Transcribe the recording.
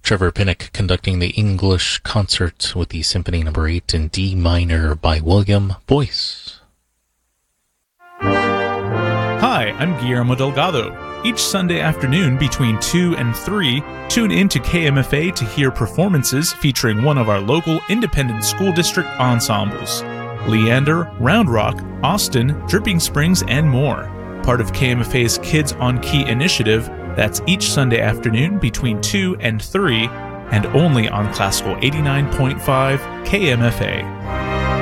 Trevor Pinnock conducting the English concert with the Symphony No. 8 in D minor by William Boyce. Hi, I'm Guillermo Delgado. Each Sunday afternoon between 2 and 3, tune in to KMFA to hear performances featuring one of our local independent school district ensembles. Leander, Round Rock, Austin, Dripping Springs, and more. Part of KMFA's Kids on Key initiative, that's each Sunday afternoon between 2 and 3, and only on Classical 89.5 KMFA.